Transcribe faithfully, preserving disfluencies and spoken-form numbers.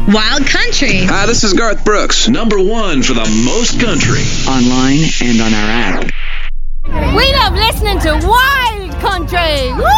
Wild Country. Hi, this is Garth Brooks. Number one for the most country. Online and on our app. We love listening to Wild Country. Woo!